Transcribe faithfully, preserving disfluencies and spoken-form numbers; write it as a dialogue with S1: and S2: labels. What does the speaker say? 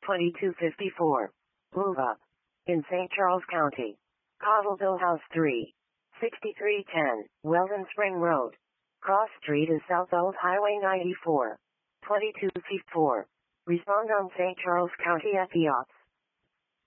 S1: twenty-two fifty-four. Move up. In Saint Charles County. Cottleville House three. sixty-three ten, Weldon Spring Road. Cross Street is South Old Highway ninety-four. twenty-two fifty-four. Respond on Saint Charles County at the yachts.